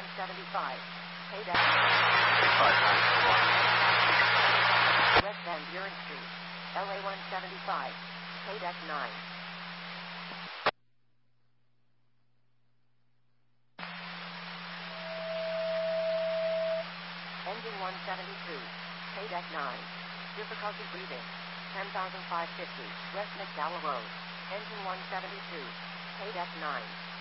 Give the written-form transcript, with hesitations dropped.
175. Paydeck. West Van Buren Street. LA 175. Paydeck 9. Engine 173. Paydeck 9. Difficulty breathing. 10,550. West McDowell Road. Engine 172. Paydeck 9.